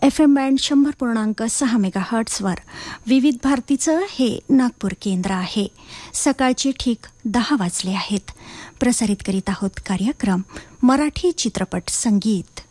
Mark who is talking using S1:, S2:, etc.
S1: FM band 100.6 मेगाहर्ट्झवर विविध भारतीचं हे नागपूर केंद्र आहे. सकाळचे ठीक 10 वाजले आहेत. प्रसारित करीत आहोत कार्यक्रम मराठी चित्रपट संगीत.